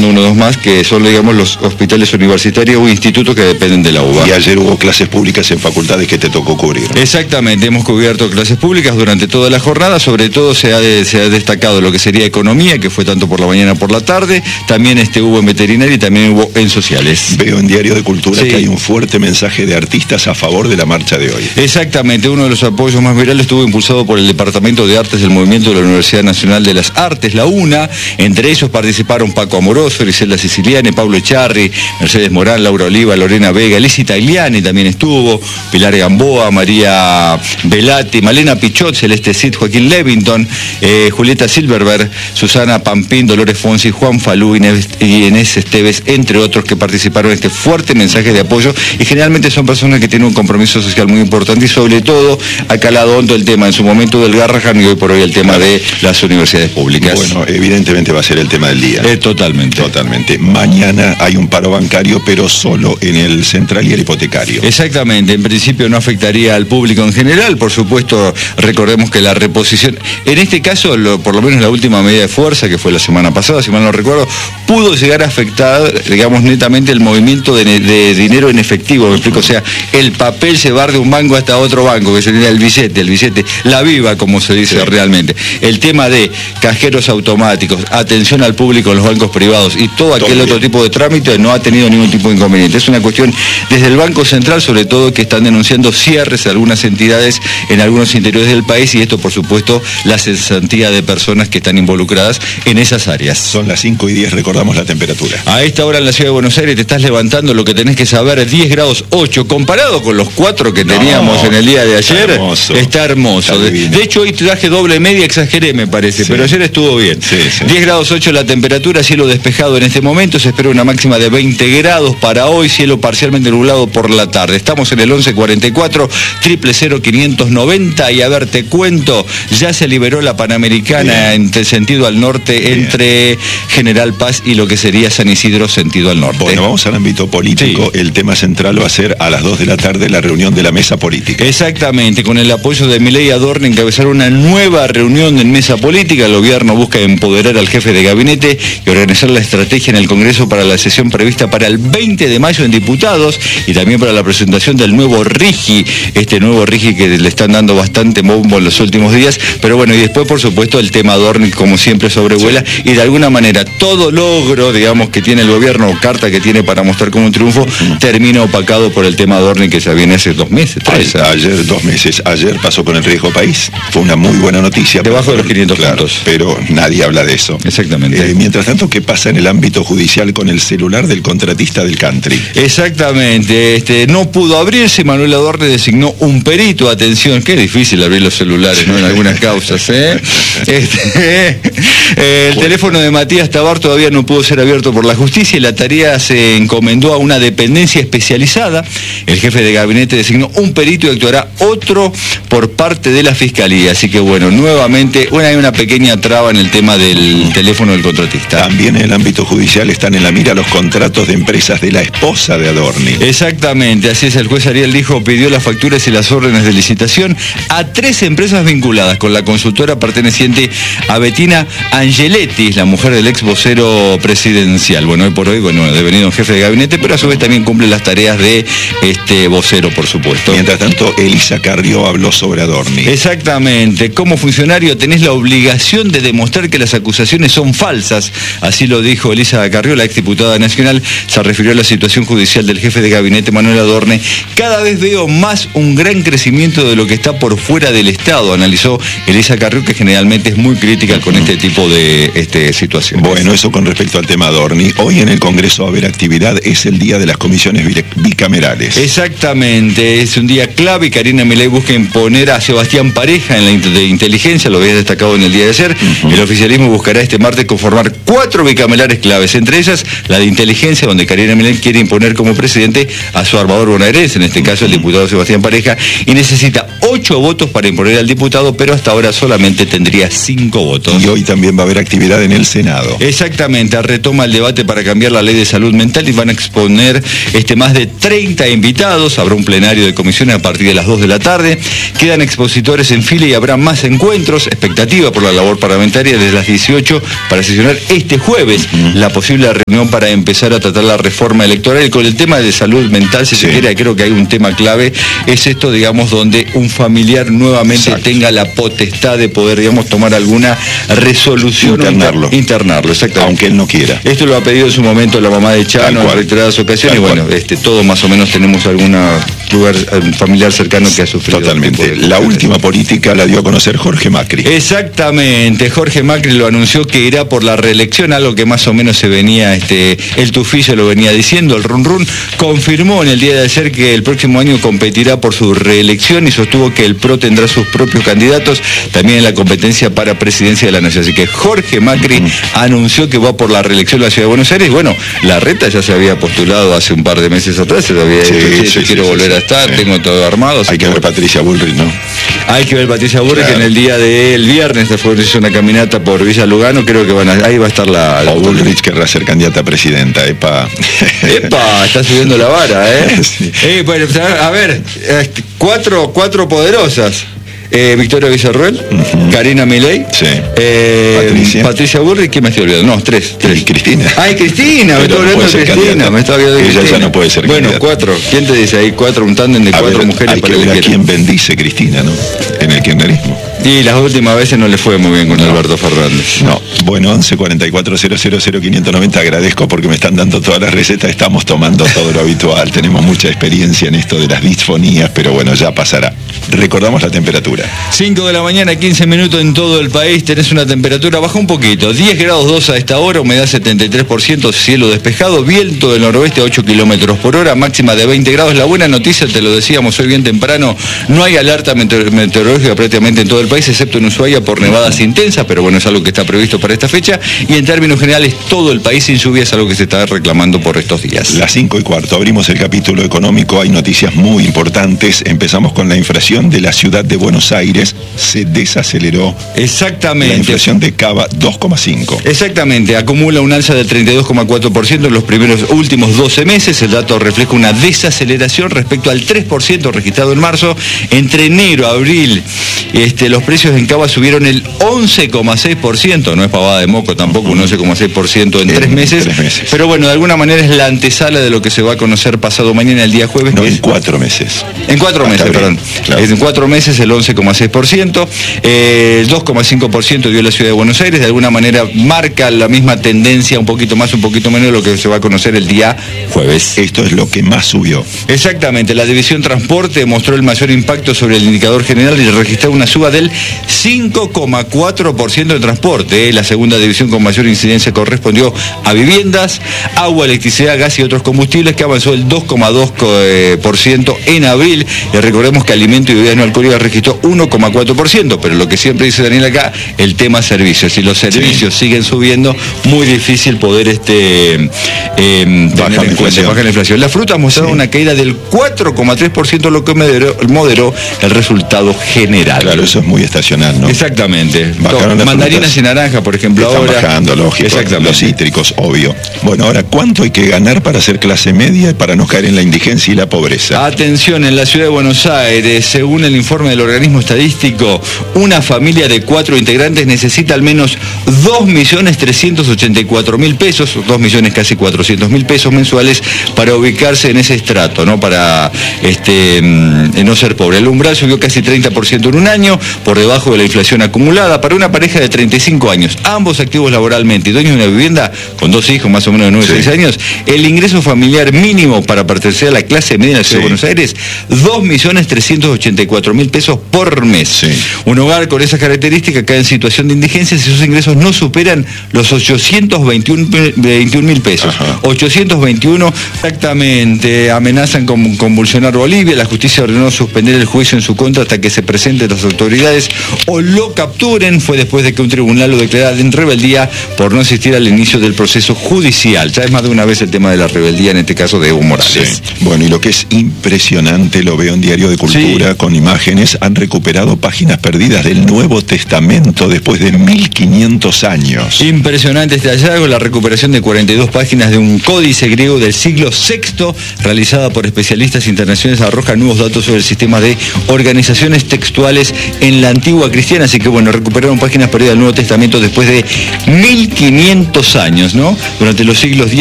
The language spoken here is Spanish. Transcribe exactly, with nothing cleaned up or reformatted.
sumando uno o dos más, que son, digamos, los hospitales universitarios o institutos que dependen de la U B A. Y ayer hubo clases públicas en facultades que te tocó cubrir. Exactamente, hemos cubierto clases públicas durante toda la jornada, sobre todo se ha, de, se ha destacado lo que sería economía, que fue tanto por la mañana por la tarde, también este, hubo en veterinaria y también hubo en sociales. Veo en Diario de Cultura sí. que hay un fuerte mensaje de artistas a favor de la marcha de hoy. Exactamente, uno de los apoyos más virales estuvo impulsado por el Departamento de Artes del Movimiento de la Universidad Nacional de las Artes, la UNA. Entre ellos participaron Paco Amoroso, Griselda Siciliani, Pablo Echarri, Mercedes Morán, Laura Oliva, Lorena Vega, Lizzy Tagliani también estuvo, Pilar Gamboa, María Velati, Malena Pichot, Celeste Cid, Joaquín Levington, eh, Julieta Silverberg, Susana Pampín, Dolores Fonsi, Juan Falú, Inés, y Inés Esteves, entre otros que participaron en este fuerte mensaje de apoyo, y generalmente son personas que tienen un compromiso social muy importante y sobre todo ha calado hondo el tema en su momento del Garrahan y hoy por hoy el tema de las universidades públicas. Bueno, evidentemente va a ser el tema del día. Eh, totalmente. Totalmente. Mañana hay un paro bancario, pero solo en el central y el hipotecario. Exactamente, en principio no afectaría al público en general, por supuesto, recordemos que la reposición, en este caso, lo, por lo menos la última medida de fuerza, que fue la semana pasada, si mal no recuerdo, pudo llegar a afectar, digamos, netamente el movimiento de, de dinero en efectivo, me explico, o sea, el papel llevar de un banco hasta otro banco, que sería el billete, el billete, la viva, como se dice sí. realmente. El tema de cajeros automáticos, atención al público en los bancos privados y todo aquel todo otro tipo de trámite no ha tenido ningún tipo de inconveniente. Es una cuestión desde el Banco Central, sobre todo, que están denunciando cierres de algunas entidades en algunos interiores del país y esto, por supuesto, la cesantía de personas que están involucradas en esas áreas. Son las cinco y diez, recordamos la temperatura. A esta hora en la ciudad de Buenos Aires te estás levantando lo que tenés que saber, diez grados ocho, comparado con los cuatro que teníamos no, en el día de ayer, está hermoso. Está hermoso. Está de, de hecho, hoy traje doble media, exageré me parece, sí. pero ayer estuvo bien. Sí, sí. diez grados ocho la temperatura, cielo despejado en este momento, se espera una máxima de veinte grados para hoy, cielo parcialmente nublado por la tarde. Estamos en el once cuarenta y cuatro, triple cero quinientos noventa y a ver, te cuento, ya se liberó la Panamericana bien. en sentido al norte bien. entre General Paz y lo que sería San Isidro sentido al norte. Bueno, vamos al ámbito político, sí. el tema central va a ser a las dos de la tarde la reunión de la mesa política. Exactamente, con el apoyo de Milei Adorni encabezar una nueva reunión en mesa política. El gobierno busca empoderar al jefe de gabinete y organizar la estrategia en el Congreso para la sesión prevista para el veinte de mayo en diputados y también para la presentación del nuevo RIGI, este nuevo RIGI que le están dando bastante bombo en los últimos días, pero bueno, y después por supuesto el tema Adorni como siempre sobrevuela sí. y de alguna manera todo logro, digamos, que tiene el gobierno o carta que tiene para mostrar como un triunfo, mm. termina opacado por el tema Adorni que ya viene hace dos meses, tres años. Ayer, dos meses, ayer pasó con el riesgo país, fue una muy buena noticia. Debajo de los quinientos claro, puntos. Pero nadie habla de eso. Exactamente. Eh, mientras tanto, ¿qué pasa en el ámbito judicial con el celular del contratista del country? Exactamente, este, no pudo abrirse, Manuel Adorni designó un perito, atención, qué difícil abrir los celulares, ¿no? En algunas causas, ¿eh? Este, eh, el teléfono de Matías Tabar todavía no pudo ser abierto por la justicia y la tarea se encomendó a una dependencia especializada. El jefe de gabinete designó un perito y actuará otro por parte de la Fiscalía. Así que bueno, nuevamente bueno, hay una pequeña traba en el tema del teléfono del contratista. También en el ámbito judicial están en la mira los contratos de empresas de la esposa de Adorni. Exactamente, así es, el juez Ariel Lijo pidió las facturas y las órdenes de licitación a tres empresas vinculadas con la consultora perteneciente a Bettina Angeletti, la mujer del ex vocero presidencial. Bueno, hoy por hoy, bueno, devenido un jefe de gabinete, pero a su vez también cumple las tareas de este vocero, por supuesto. Mientras tanto, Elisa Carrió habló sobre Adorni. Exactamente, como funcionario tenés la obligación de demostrar que las acusaciones son falsas, así lo dijo Elisa Carrió, la exdiputada nacional, se refirió a la situación judicial del jefe de gabinete Manuel Adorni. Cada vez veo más un gran crecimiento de lo que está por fuera del Estado, analizó Elisa Carrió, que generalmente es muy crítica con este tipo de este, situaciones. Bueno, eso con respecto al tema Adorni. Hoy en el Congreso va a haber actividad, es el día de las comisiones bicamerales. Exactamente, es un día clave y Karina Milei busca imponer a Sebastián Pareja en la de inteligencia, lo había destacado en el día de ayer. Uh-huh. El oficialismo buscará este martes conformar cuatro bicamerares claves, entre ellas la de inteligencia, donde Karina Milei quiere imponer como presidente a su armador bonaerense, en este caso el diputado Sebastián Pareja, y necesita ocho votos para imponer al diputado, pero hasta ahora solamente tendría cinco votos. Y hoy también va a haber actividad en el Senado. Exactamente, retoma el debate para cambiar la ley de salud mental y van a exponer este, más de treinta invitados, habrá un plenario de comisiones a partir de las dos de la tarde, quedan expositores en fila y habrá más encuentros, expectativa por la labor parlamentaria desde las dieciocho para sesionar este jueves uh-huh. la posible reunión para empezar a tratar la reforma electoral. Y con el tema de salud mental, si sí. se quiere, creo que hay un tema clave, es esto, digamos, donde un familiar nuevamente Exacto. tenga la potestad de poder, digamos, tomar alguna resolución. Internarlo. Internarlo, exactamente. Aunque él no quiera. Esto lo ha pedido en su momento la mamá de Chano en reiteradas ocasiones, y bueno, este, todos más o menos tenemos algún lugar familiar cercano que ha sufrido. Totalmente. La última política la dio a conocer Jorge Macri. Exactamente, Jorge Macri lo anunció que irá por la reelección, algo que más o menos se venía, este, el tufillo lo venía diciendo, el run run, confirmó en el día de ayer que el próximo año competirá por su reelección y sostuvo que el P R O tendrá sus propios candidatos también en la competencia para presidencia de la nación. Así que Jorge Macri uh-huh. anunció que va por la reelección de la Ciudad de Buenos Aires. Bueno, Larreta ya se había postulado hace un par de meses atrás, se lo había sí, dicho, sí, yo sí, quiero sí, volver sí, a estar, sí. tengo todo armado. Hay que ver Patricia Bullrich, ¿no? Hay que ver Patricia Bullrich, claro. que en el día del viernes después hizo una caminata por Villa Lugano, creo que van a, ahí va a estar la... la o Bullrich querrá ser candidata a presidenta, epa. Epa, está subiendo la vara, ¿eh? Sí. eh bueno, a ver, cuatro, cuatro poderosas. Eh, Victoria Villarruel, uh-huh. Karina Milei, sí. eh, Patricia. Patricia Bullrich, ¿quién me estoy olvidando? No, tres. tres. Y Cristina. Ay, Cristina, me Pero estoy no hablando de Cristina, me estaba olvidando de Ella Cristina. ya no puede ser Bueno, candidata. cuatro. ¿Quién te dice ahí? Cuatro, un tándem de a cuatro ver, mujeres hay para que ver elegir. a quién bendice Cristina, ¿no? En el kirchnerismo. Y las últimas veces no le fue muy bien con no. Alberto Fernández. No. Bueno, once cuarenta y cuatro cero cero cero quinientos noventa, agradezco porque me están dando todas las recetas, estamos tomando todo lo habitual, tenemos mucha experiencia en esto de las disfonías, pero bueno, ya pasará. Recordamos la temperatura. cinco de la mañana, quince minutos en todo el país, tenés una temperatura, baja un poquito, diez grados dos a esta hora, humedad setenta y tres por ciento, cielo despejado, viento del noroeste a ocho kilómetros por hora, máxima de veinte grados. La buena noticia, te lo decíamos hoy bien temprano, no hay alerta meteor- meteorológica prácticamente en todo el país, excepto en Ushuaia por nevadas intensas, pero bueno, es algo que está previsto para esta fecha, y en términos generales todo el país sin lluvia es algo que se está reclamando por estos días. Las cinco y cuarto, abrimos el capítulo económico, hay noticias muy importantes, empezamos con la inflación de la ciudad de Buenos Aires, se desaceleró. Exactamente. La inflación de Cava, dos coma cinco. Exactamente, acumula un alza del treinta y dos coma cuatro por ciento en los primeros últimos doce meses, el dato refleja una desaceleración respecto al tres por ciento registrado en marzo. Entre enero, abril, este, los precios en Cava subieron el once coma seis por ciento, no es pavada de moco tampoco, un once coma seis por ciento en, en tres, meses, tres meses, pero bueno, de alguna manera es la antesala de lo que se va a conocer pasado mañana, el día jueves. No, que en es, cuatro meses. En cuatro Hasta meses, abril, perdón. Claro. En cuatro meses el once coma seis por ciento, eh, el dos coma cinco por ciento dio la ciudad de Buenos Aires, de alguna manera marca la misma tendencia, un poquito más, un poquito menos de lo que se va a conocer el día jueves. Esto es lo que más subió. Exactamente, la división transporte mostró el mayor impacto sobre el indicador general y registró una suba del cinco coma cuatro por ciento de transporte. La segunda división con mayor incidencia correspondió a viviendas, agua, electricidad, gas y otros combustibles, que avanzó el dos coma dos por ciento en abril. Y recordemos que alimento y bebidas no alcohólicas registró uno coma cuatro por ciento, pero lo que siempre dice Daniel acá, el tema servicios. Si los servicios sí. siguen subiendo, muy difícil poder este, eh, bajar la inflación. Bajar la inflación. Las frutas mostraron sí. una caída del cuatro coma tres por ciento, lo que moderó, moderó el resultado general. Claro, eso es muy estacional, ¿no? Exactamente. Bajaron las mandarinas frutas. Y naranja, por ejemplo, Están ahora. bajando, lógico. Exactamente. Los cítricos, obvio. Bueno, ahora, ¿cuánto hay que ganar para ser clase media y para no caer en la indigencia y la pobreza? Atención, en la ciudad de Buenos Aires, según el informe del organismo estadístico, una familia de cuatro integrantes necesita al menos dos millones trescientos ochenta y cuatro mil pesos, dos millones casi cuatrocientos mil pesos mensuales para ubicarse en ese estrato, ¿no? Para este, no ser pobre. El umbral subió casi treinta por ciento en un año, por debajo de la inflación acumulada. Para una pareja de treinta y cinco años, ambos activos laboralmente y dueños de una vivienda con dos hijos más o menos de nueve a seis años, el ingreso familiar mínimo para pertenecer a la clase media de la ciudad sí. de Buenos Aires, dos millones trescientos ochenta y cuatro mil pesos por mes. Sí. Un hogar con esas características cae en situación de indigencia si sus ingresos no superan los ochocientos veintiún mil pesos. Ajá. ochocientos veintiuno exactamente. Amenazan con convulsionar Bolivia. La justicia ordenó suspender el juicio en su contra hasta que se presenten las autoridades o lo capturen. Fue después de que un tribunal lo declarara en rebeldía por no asistir al inicio del proceso judicial. Ya es más de una vez el tema de la rebeldía, en este caso de Evo Morales. Sí. Bueno, y lo que es impresionante, lo veo en Diario de Cultura, sí. con imágenes, han recuperado páginas perdidas del Nuevo Testamento después de mil quinientos años. Impresionante este hallazgo, la recuperación de cuarenta y dos páginas de un códice griego del siglo sexto, realizada por especialistas internacionales, arroja nuevos datos sobre el sistema de organizaciones textuales en la la antigua cristiana, así que bueno, recuperaron páginas perdidas del Nuevo Testamento después de mil quinientos años, ¿no? Durante los siglos diez